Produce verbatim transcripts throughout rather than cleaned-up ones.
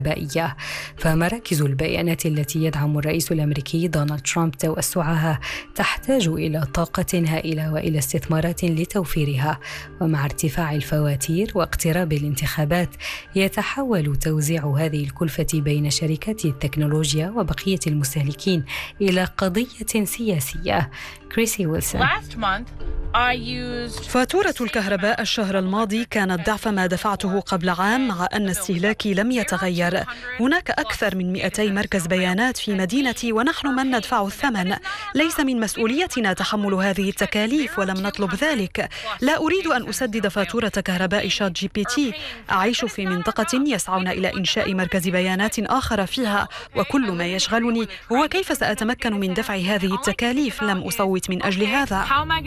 الكهربائية. فمراكز البيانات التي يدعم الرئيس الأمريكي دونالد ترامب توسعها تحتاج إلى طاقة هائلة وإلى استثمارات لتوفيرها، ومع ارتفاع الفواتير واقتراب الانتخابات يتحول توزيع هذه الكلفة بين شركات التكنولوجيا وبقية المستهلكين إلى قضية سياسية. كريسي ويلسون. فاتورة الكهرباء الشهر الماضي كانت ضعف ما دفعته قبل عام، مع أن استهلاكي لم يتغير. هناك أكثر من مئتي مركز بيانات في مدينتي ونحن من ندفع الثمن. ليس من مسؤوليتنا تحمل هذه التكاليف ولم نطلب ذلك. لا أريد أن أسدد فاتورة كهرباء شات جي بي تي. أعيش في منطقة يسعون إلى إنشاء مركز بيانات آخر فيها، وكل ما يشغلني هو كيف سأتمكن من دفع هذه التكاليف. لم أصوت من أجل هذا.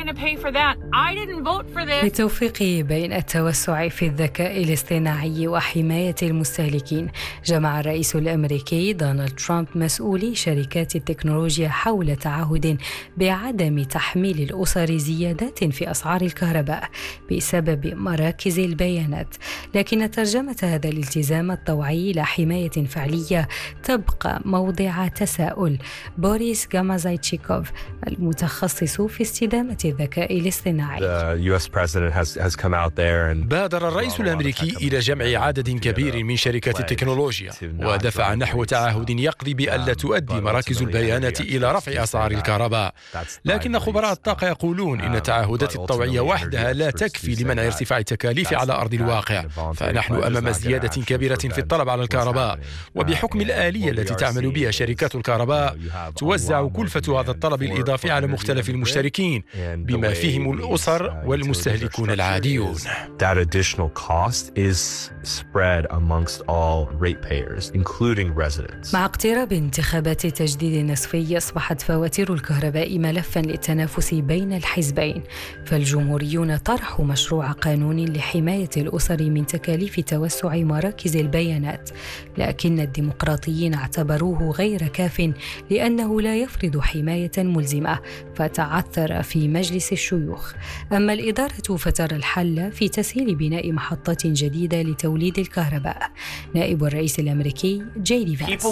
للتوفيق بين التوسع في الذكاء الاصطناعي وحماية المستهلكين، جمع الرئيس الأمريكي دونالد ترامب مسؤولي شركات التكنولوجيا حول تعهد بعدم تحميل الأسر زيادات في أسعار الكهرباء بسبب مراكز البيانات. لكن ترجمة هذا الالتزام الطوعي إلى حماية فعلية تبقى موضع تساؤل. بوريس غامازايتشيكوف المتخصص في استدامة الذكاء الاصطناعي. بادر الرئيس الأمريكي إلى جمع عدد كبير من شركات التكنولوجيا، ودفع نحو تعهد يقضي بألا تؤدي مراكز البيانات إلى رفع أسعار الكهرباء. لكن خبراء الطاقة يقولون إن التعهدات الطوعية وحدها لا تكفي لمنع ارتفاع التكاليف على أرض الواقع، فنحن أمام زيادة كبيرة في الطلب على الكهرباء، وبحكم الآلية التي تعمل بها شركات الكهرباء توزع كلفة هذا الطلب الإضافي على مختلف المشتركين بما فيهم الأسر والمستهلكون العاديون. مع اقتراب انتخابات التجديد النصفي أصبحت فواتير الكهرباء ملفا للتنافس بين الحزبين، فالجمهوريون طرحوا مشروع قانون لحماية الأسر من تكاليف توسع مراكز البيانات، لكن الديمقراطيين اعتبروه غير كاف لأنه لا يفرض حماية ملزمة، فتعثر في مجلس الشيوخ. أما الإدارة فترى الحل في تسهيل بناء محطات جديدة لتوليد الكهرباء. نائب الرئيس الأمريكي جي دي فانس.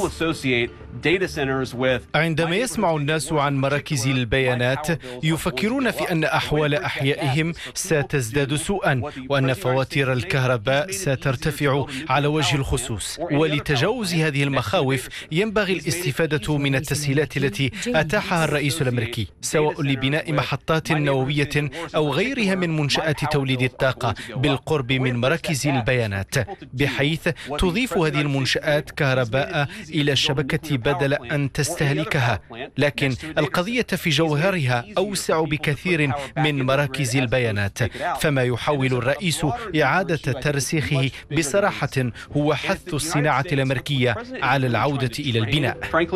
عندما يسمع الناس عن مراكز البيانات يفكرون في أن أحوال أحيائهم ستزداد سوءا، وأن فواتير الكهرباء سترتفع على وجه الخصوص. ولتجاوز هذه المخاوف ينبغي الاستفادة من التسهيلات التي أتاحها الرئيس الأمريكي، سواء لبناء محطات نووية أو غيرها من منشآت توليد الطاقة بالقرب من مراكز البيانات، بحيث تضيف هذه المنشآت كهرباء إلى الشبكة بدل أن تستهلكها. لكن القضية في جوهرها أوسع بكثير من مراكز البيانات، فما يحاول الرئيس إعادة ترسيخه بصراحة هو حث الصناعة الأمريكية على العودة إلى البناء.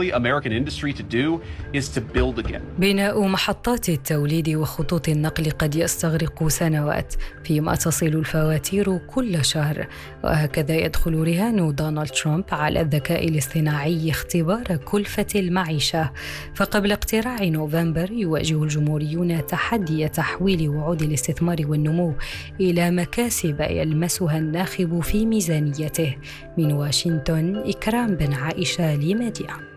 بناء محطات التوليد وخطوط النقل قد يستغرق سنوات، فيما تصل الفواتير كل شهر. وهكذا يدخل رهان دونالد ترامب على الذكاء الاصطناعي اختبار كلفة المعيشة. فقبل اقتراع نوفمبر يواجه الجمهوريون تحدي تحويل وعود الاستثمار والنمو إلى مكاسب يلمسها الناخب في ميزانيته. من واشنطن، إكرام بن عائشة لميديا.